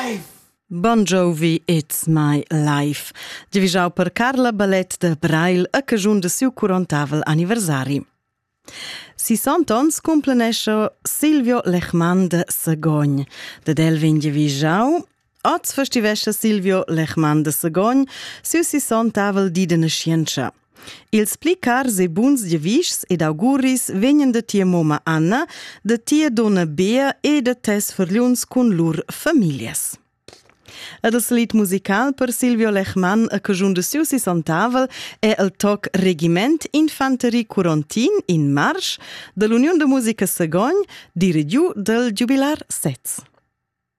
Bon Jovi, It's My Life. Divigiau per Carla Ballet de Brail a cagiun de siu 40vel anniversari. 60 ans cumplenesce Silvio Lechman de Sagogn. De Delvin divigiau, oz festivesce Silvio Lechman de Sagogn siu 60vel di de nascienza. Ils plicars e buns giavischs ed auguris vegnan de tia moma Anna, de tia donna Bea e de tes ferliuns cun lur familias. Ed il salit musical per Silvio Lechman a cagiun de siu 60vel è il toc Regiment Infanterie Corontin in marsch de l'Union de Musica Sagogn di regiu del Jubilar Sez.